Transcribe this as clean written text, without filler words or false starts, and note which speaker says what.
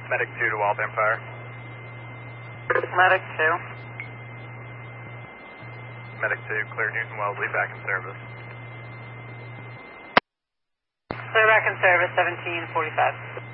Speaker 1: Medic 2 to Waltham Fire.
Speaker 2: Medic 2.
Speaker 1: Medic 2, clear Newton Wellesley, back in service.
Speaker 2: Clear back in service, 1745.